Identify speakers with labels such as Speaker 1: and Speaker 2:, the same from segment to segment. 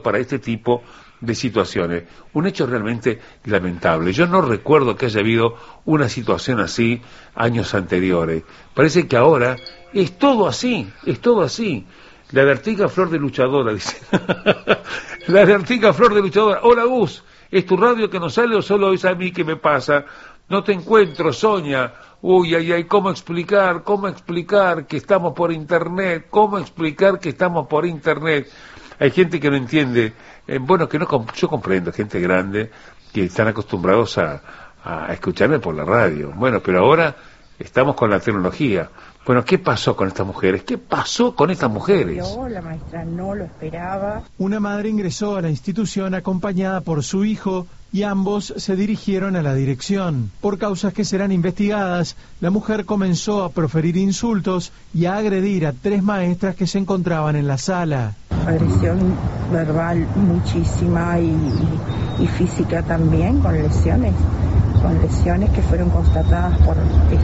Speaker 1: para este tipo de situaciones. Un hecho realmente lamentable. Yo no recuerdo que haya habido una situación así años anteriores. Parece que ahora es todo así, es todo así. La vertiga flor de luchadora, dice. La vertiga flor de luchadora. Hola, Gus, ¿es tu radio que no sale o solo es a mí que me pasa? No te encuentro, Sonia. Uy, ay, ay, ¿cómo explicar que estamos por internet? ¿Cómo explicar que estamos por internet? Hay gente que no entiende. Bueno, que no, yo comprendo, gente grande que están acostumbrados a escucharme por la radio. Bueno, pero ahora estamos con la tecnología. Bueno, ¿qué pasó con estas mujeres? ¿Qué pasó con estas mujeres?
Speaker 2: La maestra no lo esperaba.
Speaker 3: Una madre ingresó a la institución acompañada por su hijo y ambos se dirigieron a la dirección. Por causas que serán investigadas, la mujer comenzó a proferir insultos y a agredir a 3 maestras que se encontraban en la sala.
Speaker 2: Agresión verbal muchísima y física también, con lesiones que fueron constatadas por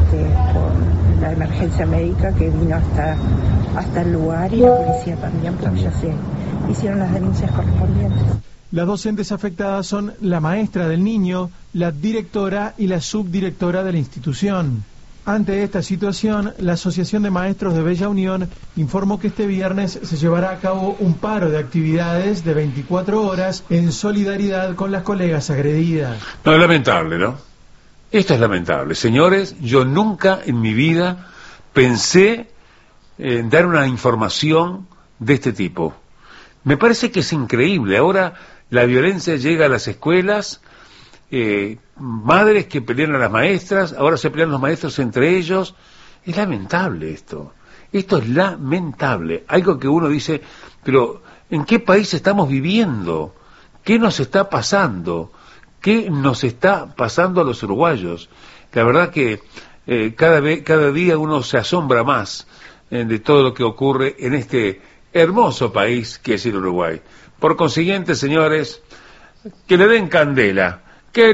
Speaker 2: la emergencia médica que vino hasta el lugar, y la policía también, porque ya se hicieron las denuncias correspondientes.
Speaker 3: Las docentes afectadas son la maestra del niño, la directora y la subdirectora de la institución. Ante esta situación, la Asociación de Maestros de Bella Unión informó que este viernes se llevará a cabo un paro de actividades de 24 horas en solidaridad con las colegas agredidas.
Speaker 1: No, es lamentable, ¿no? Esto es lamentable. Señores, yo nunca en mi vida pensé en dar una información de este tipo. Me parece que es increíble. Ahora la violencia llega a las escuelas, madres que pelean a las maestras, ahora se pelean los maestros entre ellos. Es lamentable esto. Esto es lamentable. Algo que uno dice, pero ¿en qué país estamos viviendo? ¿Qué nos está pasando? ¿Qué nos está pasando a los uruguayos? La verdad que cada día uno se asombra más de todo lo que ocurre en este hermoso país que es el Uruguay. Por consiguiente, señores, que le den candela,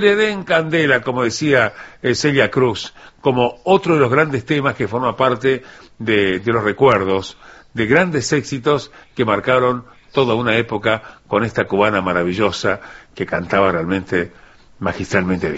Speaker 1: como decía Celia Cruz, como otro de los grandes temas que forma parte de los recuerdos, de grandes éxitos que marcaron toda una época con esta cubana maravillosa que cantaba realmente magistralmente bien.